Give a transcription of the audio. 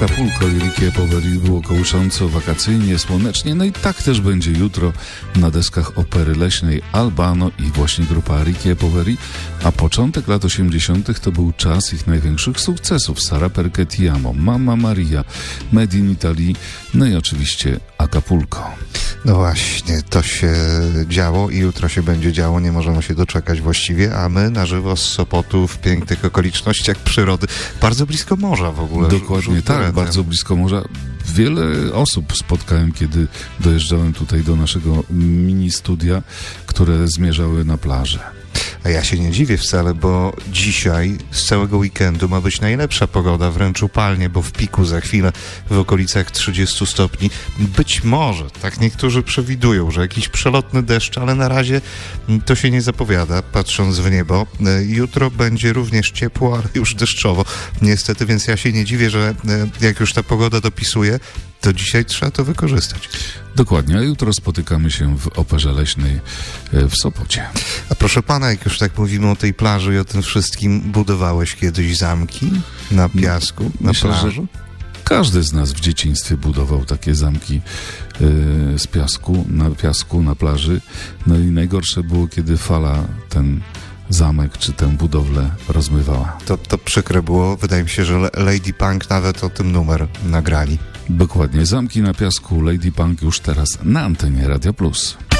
Acapulco i Ricky Poveri było kołysząco, wakacyjnie, słonecznie, no i tak też będzie jutro na deskach Opery Leśnej Albano i właśnie grupa Ricky Poveri, a początek lat 80. to był czas ich największych sukcesów: Sara Perché Ti Amo, Mamma Maria, Made in Italy, no i oczywiście Acapulco. No właśnie, to się działo i jutro się będzie działo, nie możemy się doczekać właściwie, a my na żywo z Sopotu w pięknych okolicznościach przyrody, bardzo blisko morza w ogóle. Dokładnie tak, bardzo blisko morza. Wiele osób spotkałem, kiedy dojeżdżałem tutaj do naszego mini studia, które zmierzały na plażę. A ja się nie dziwię wcale, bo dzisiaj z całego weekendu ma być najlepsza pogoda, wręcz upalnie, bo w piku za chwilę w okolicach 30 stopni. Być może, tak niektórzy przewidują, że jakiś przelotny deszcz, ale na razie to się nie zapowiada, patrząc w niebo. Jutro będzie również ciepło, ale już deszczowo. Niestety, więc ja się nie dziwię, że jak już ta pogoda dopisuje, to dzisiaj trzeba to wykorzystać. Dokładnie, a jutro spotykamy się w Operze Leśnej w Sopocie. A proszę pana, jak już tak mówimy o tej plaży i o tym wszystkim, budowałeś kiedyś zamki na piasku, na plaży? Że każdy z nas w dzieciństwie budował takie zamki z piasku, na plaży. No i najgorsze było, kiedy fala ten zamek czy tę budowlę rozmywała. To przykre było. Wydaje mi się, że Lady Punk nawet o tym numer nagrali. Dokładnie. Zamki na piasku, Lady Punk już teraz na antenie Radia Plus.